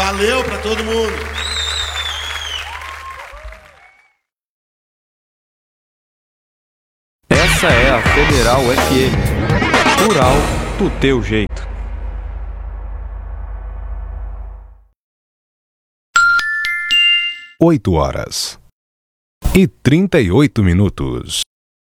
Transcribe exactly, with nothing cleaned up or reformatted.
Valeu pra todo mundo. Essa é a Federal F M. Rural do teu jeito. Oito horas e trinta e oito minutos.